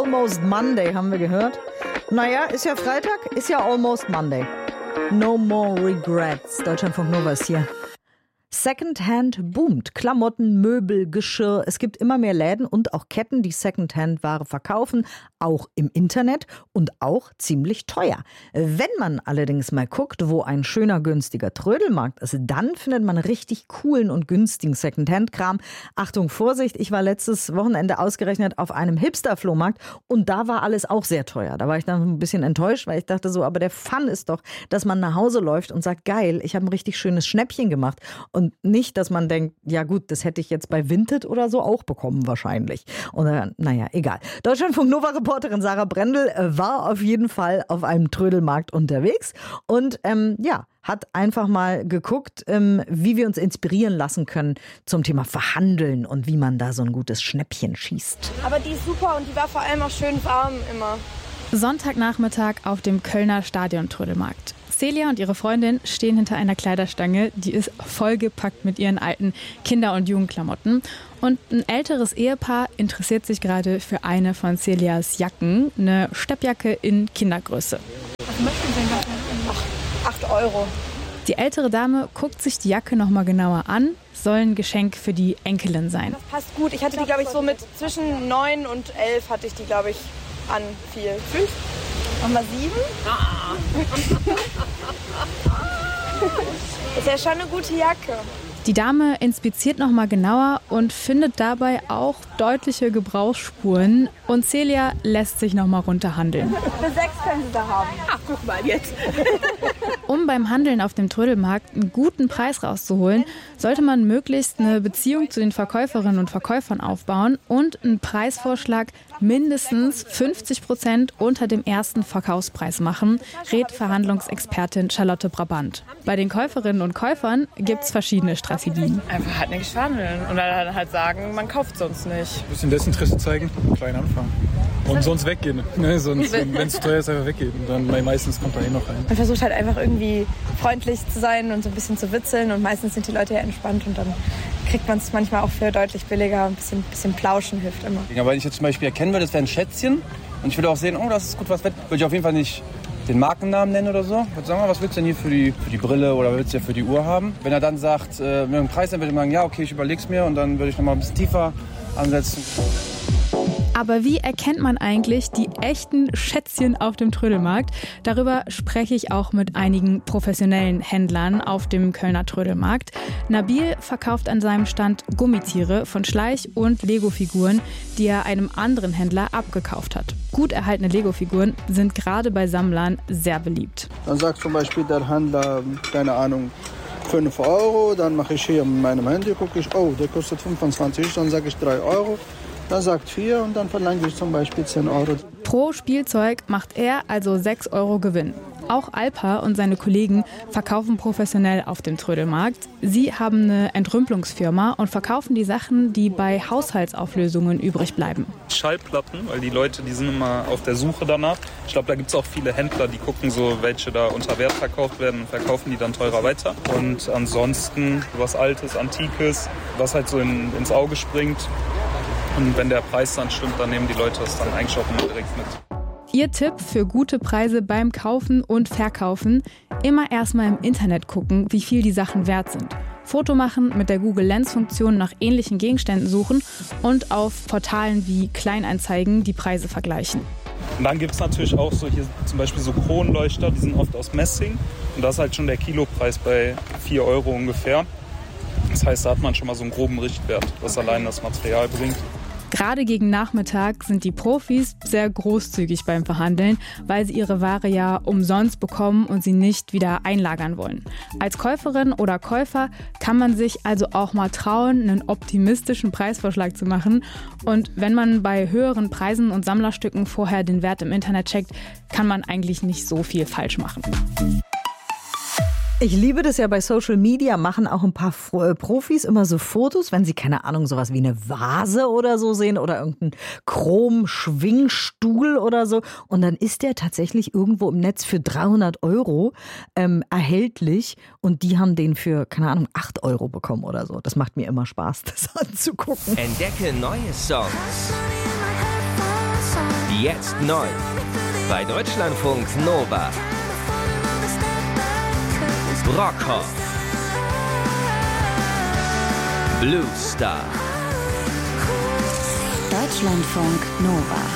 Almost Monday, haben wir gehört. Naja, ist ja Freitag, ist ja Almost Monday. No more regrets. Deutschlandfunk Nova ist hier. Secondhand boomt. Klamotten, Möbel, Geschirr. Es gibt immer mehr Läden und auch Ketten, die Secondhand-Ware verkaufen, auch im Internet und auch ziemlich teuer. Wenn man allerdings mal guckt, wo ein schöner, günstiger Trödelmarkt ist, dann findet man richtig coolen und günstigen Secondhand-Kram. Achtung, Vorsicht, ich war letztes Wochenende ausgerechnet auf einem Hipster-Flohmarkt und da war alles auch sehr teuer. Da war ich dann ein bisschen enttäuscht, weil ich dachte so, aber der Fun ist doch, dass man nach Hause läuft und sagt, geil, ich habe ein richtig schönes Schnäppchen gemacht. Und nicht, dass man denkt, ja gut, das hätte ich jetzt bei Vinted oder so auch bekommen wahrscheinlich. Oder naja, egal. Deutschlandfunk Nova-Reporterin Sarah Brendel war auf jeden Fall auf einem Trödelmarkt unterwegs und hat einfach mal geguckt, wie wir uns inspirieren lassen können zum Thema Verhandeln und wie man da so ein gutes Schnäppchen schießt. Aber die ist super und die war vor allem auch schön warm immer. Sonntagnachmittag auf dem Kölner Stadion-Trödelmarkt. Celia und ihre Freundin stehen hinter einer Kleiderstange, die ist vollgepackt mit ihren alten Kinder- und Jugendklamotten. Und ein älteres Ehepaar interessiert sich gerade für eine von Celias Jacken, eine Steppjacke in Kindergröße. Was möchten Sie denn dafür? 8 Euro. Die ältere Dame guckt sich die Jacke nochmal genauer an, soll ein Geschenk für die Enkelin sein. Das passt gut. Ich hatte die, glaube ich, so mit zwischen 9 und 11 hatte ich die, glaube ich, an. Viel. 5? Machen wir 7? Ist ja schon eine gute Jacke. Die Dame inspiziert nochmal genauer und findet dabei auch deutliche Gebrauchsspuren. Und Celia lässt sich nochmal runterhandeln. Für 6 können Sie da haben. Ach, guck mal jetzt. Um beim Handeln auf dem Trödelmarkt einen guten Preis rauszuholen, sollte man möglichst eine Beziehung zu den Verkäuferinnen und Verkäufern aufbauen und einen Preisvorschlag mindestens 50% unter dem ersten Verkaufspreis machen, rät Verhandlungsexpertin Charlotte Brabant. Bei den Käuferinnen und Käufern gibt es verschiedene Strategien. Einfach halt nichts verhandeln und dann halt sagen, man kauft sonst nicht. Ein bisschen Desinteresse zeigen, klein anfangen. Und sonst weggehen. Ne? Sonst, wenn es zu teuer ist, einfach weggehen. Und dann meistens kommt da eh noch rein. Man versucht halt einfach irgendwie freundlich zu sein und so ein bisschen zu witzeln. Und meistens sind die Leute ja entspannt und dann kriegt man es manchmal auch für deutlich billiger. Ein bisschen plauschen hilft immer. Ja, weil ich jetzt zum Beispiel erkennen würde, das wäre ein Schätzchen. Und ich würde auch sehen, oh, das ist gut was wert. Würde ich auf jeden Fall nicht den Markennamen nennen oder so. Ich würde sagen, was willst du denn hier für die Brille oder willst du ja für die Uhr haben? Wenn er dann sagt, mit dem Preis, dann würde ich sagen, ja, okay, ich überleg's mir. Und dann würde ich noch mal ein bisschen tiefer ansetzen. Aber wie erkennt man eigentlich die echten Schätzchen auf dem Trödelmarkt? Darüber spreche ich auch mit einigen professionellen Händlern auf dem Kölner Trödelmarkt. Nabil verkauft an seinem Stand Gummitiere von Schleich- und Lego-Figuren, die er einem anderen Händler abgekauft hat. Gut erhaltene Lego-Figuren sind gerade bei Sammlern sehr beliebt. Dann sagt zum Beispiel der Händler, keine Ahnung, 5 Euro. Dann mache ich hier mit meinem Handy, gucke ich, oh, der kostet 25, dann sage ich 3 Euro. Dann sagt 4 und dann verlange ich zum Beispiel 10 Euro. Pro Spielzeug macht er also 6 Euro Gewinn. Auch Alpa und seine Kollegen verkaufen professionell auf dem Trödelmarkt. Sie haben eine Entrümpelungsfirma und verkaufen die Sachen, die bei Haushaltsauflösungen übrig bleiben. Schallplatten, weil die Leute, die sind immer auf der Suche danach. Ich glaube, da gibt es auch viele Händler, die gucken so, welche da unter Wert verkauft werden und verkaufen die dann teurer weiter. Und ansonsten was Altes, Antikes, was halt so ins Auge springt. Und wenn der Preis dann stimmt, dann nehmen die Leute das dann eigentlich auch immer direkt mit. Ihr Tipp für gute Preise beim Kaufen und Verkaufen: immer erstmal im Internet gucken, wie viel die Sachen wert sind. Foto machen, mit der Google Lens-Funktion nach ähnlichen Gegenständen suchen und auf Portalen wie Kleinanzeigen die Preise vergleichen. Und dann gibt es natürlich auch so hier zum Beispiel so Kronleuchter, die sind oft aus Messing. Und da ist halt schon der Kilopreis bei 4 Euro ungefähr. Das heißt, da hat man schon mal so einen groben Richtwert, was allein das Material bringt. Gerade gegen Nachmittag sind die Profis sehr großzügig beim Verhandeln, weil sie ihre Ware ja umsonst bekommen und sie nicht wieder einlagern wollen. Als Käuferin oder Käufer kann man sich also auch mal trauen, einen optimistischen Preisvorschlag zu machen. Und wenn man bei höheren Preisen und Sammlerstücken vorher den Wert im Internet checkt, kann man eigentlich nicht so viel falsch machen. Ich liebe das ja bei Social Media, machen auch ein paar Profis immer so Fotos, wenn sie, keine Ahnung, sowas wie eine Vase oder so sehen oder irgendeinen Chrom-Schwingstuhl oder so. Und dann ist der tatsächlich irgendwo im Netz für 300 Euro erhältlich und die haben den für, keine Ahnung, 8 Euro bekommen oder so. Das macht mir immer Spaß, das anzugucken. Entdecke neue Songs. Jetzt neu. Bei Deutschlandfunk Nova. Brockhoff. Blue Star. Deutschlandfunk Nova.